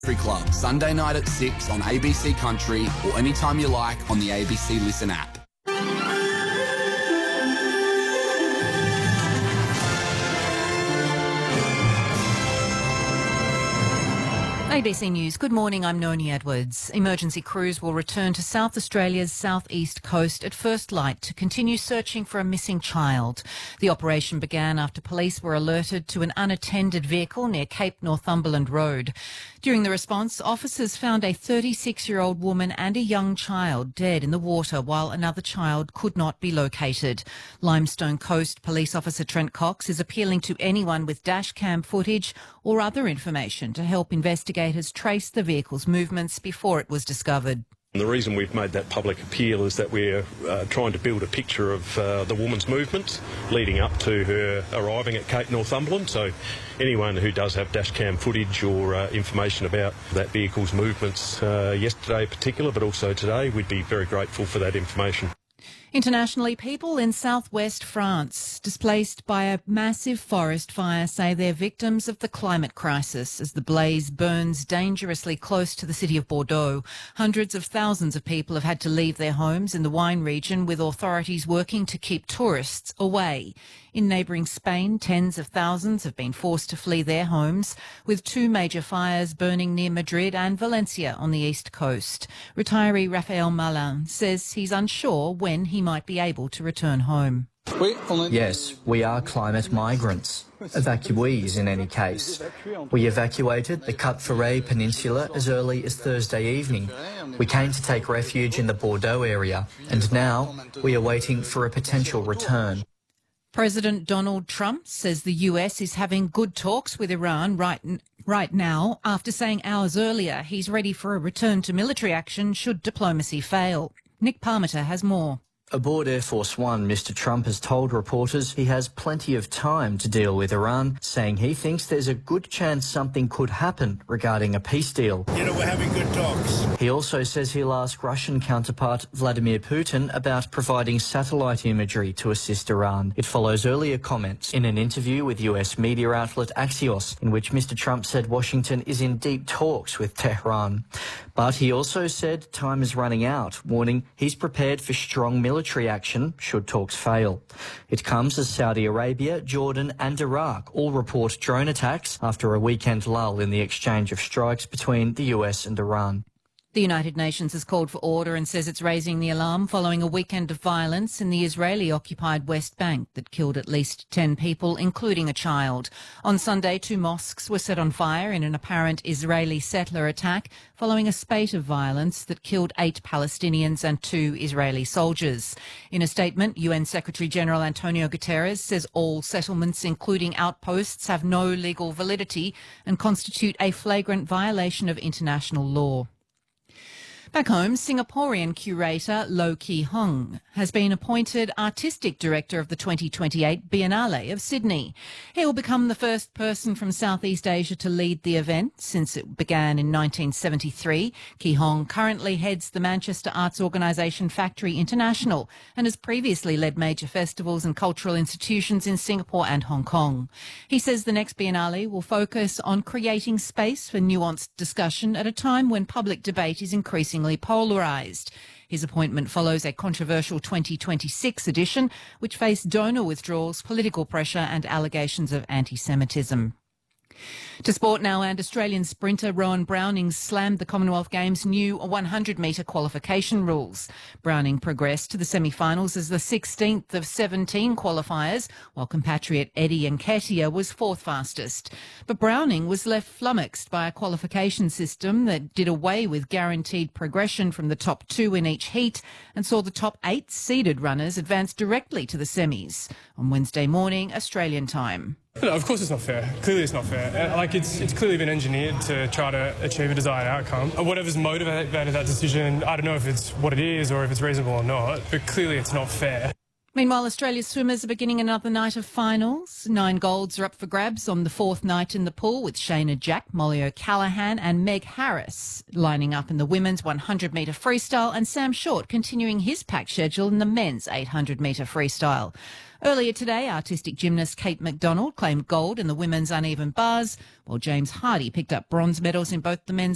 Country Club, Sunday night at 6 on ABC Country or anytime you like on the ABC Listen app. ABC News. Good morning, I'm Noni Edwards. Emergency crews will return to South Australia's southeast coast at first light to continue searching for a missing child. The operation began after police were alerted to an unattended vehicle near Cape Northumberland Road. During the response, officers found a 36-year-old woman and a young child dead in the water while another child could not be located. Limestone Coast Police Officer Trent Cox is appealing to anyone with dashcam footage or other information to help investigators trace the vehicle's movements before it was discovered. The reason we've made that public appeal is that we're trying to build a picture of the woman's movements leading up to her arriving at Cape Northumberland. So anyone who does have dashcam footage or information about that vehicle's movements yesterday in particular, but also today, we'd be very grateful for that information. Internationally, people in southwest France displaced by a massive forest fire say they're victims of the climate crisis as the blaze burns dangerously close to the city of Bordeaux. Hundreds of thousands of people have had to leave their homes in the wine region, with authorities working to keep tourists away. In neighbouring Spain, tens of thousands have been forced to flee their homes, with two major fires burning near Madrid and Valencia on the east coast. Retiree Raphael Malin says he's unsure when he might be able to return home. Yes, we are climate migrants, evacuees in any case. We evacuated the Cap Ferret Peninsula as early as Thursday evening. We came to take refuge in the Bordeaux area, and now we are waiting for a potential return. President Donald Trump says the US is having good talks with Iran right now, after saying hours earlier he's ready for a return to military action should diplomacy fail. Nick Parmiter has more. Aboard Air Force One, Mr Trump has told reporters he has plenty of time to deal with Iran, saying he thinks there's a good chance something could happen regarding a peace deal. You know, we're having good talks. He also says he'll ask Russian counterpart Vladimir Putin about providing satellite imagery to assist Iran. It follows earlier comments in an interview with US media outlet Axios, in which Mr Trump said Washington is in deep talks with Tehran. But he also said time is running out, warning he's prepared for strong military action should talks fail. It comes as Saudi Arabia, Jordan and Iraq all report drone attacks after a weekend lull in the exchange of strikes between the US and Iran. The United Nations has called for order and says it's raising the alarm following a weekend of violence in the Israeli-occupied West Bank that killed at least 10 people, including a child. On Sunday, 2 mosques were set on fire in an apparent Israeli settler attack following a spate of violence that killed 8 Palestinians and 2 Israeli soldiers. In a statement, UN Secretary-General Antonio Guterres says all settlements, including outposts, have no legal validity and constitute a flagrant violation of international law. Back home, Singaporean curator Low Kee Hong has been appointed Artistic Director of the 2028 Biennale of Sydney. He will become the first person from Southeast Asia to lead the event since it began in 1973. Kee Hong currently heads the Manchester arts organisation Factory International and has previously led major festivals and cultural institutions in Singapore and Hong Kong. He says the next Biennale will focus on creating space for nuanced discussion at a time when public debate is increasingly polarised. His appointment follows a controversial 2026 edition, which faced donor withdrawals, political pressure and allegations of anti-Semitism. To sport now, and Australian sprinter Rowan Browning slammed the Commonwealth Games' new 100-metre qualification rules. Browning progressed to the semi-finals as the 16th of 17 qualifiers, while compatriot Eddie Nketiah was 4th fastest. But Browning was left flummoxed by a qualification system that did away with guaranteed progression from the top 2 in each heat and saw the top 8 seeded runners advance directly to the semis on Wednesday morning, Australian time. No, of course it's not fair. Clearly it's not fair. It's clearly been engineered to try to achieve a desired outcome. Whatever's motivated that decision, I don't know if it's what it is or if it's reasonable or not, but clearly it's not fair. Meanwhile, Australia's swimmers are beginning another night of finals. 9 golds are up for grabs on the 4th night in the pool, with Shayna Jack, Molly O'Callaghan and Meg Harris lining up in the women's 100-metre freestyle, and Sam Short continuing his packed schedule in the men's 800-metre freestyle. Earlier today, artistic gymnast Kate McDonald claimed gold in the women's uneven bars, while James Hardy picked up bronze medals in both the men's